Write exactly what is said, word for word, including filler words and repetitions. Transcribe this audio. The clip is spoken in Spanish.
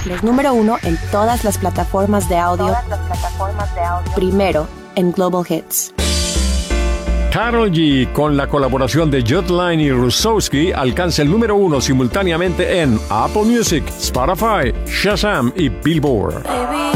los número uno en todas las plataformas de audio. Todas las plataformas de audio. Primero en Global Hits. Karol G, con la colaboración de Jotline y Rusowski, alcanza el número uno simultáneamente en Apple Music, Spotify, Shazam y Billboard. Baby,